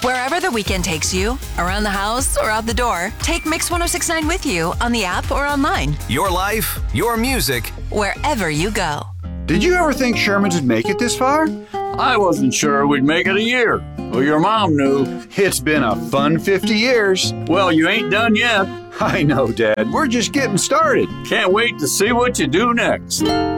Wherever the weekend takes you, around the house or out the door, take Mix 1069 with you on the app or online. Your life, your music. Wherever you go. Did you ever think Sherman's would make it this far? I wasn't sure we'd make it a year. Well, your mom knew. It's been a fun 50 years. Well, you ain't done yet. I know, Dad. We're just getting started. Can't wait to see what you do next.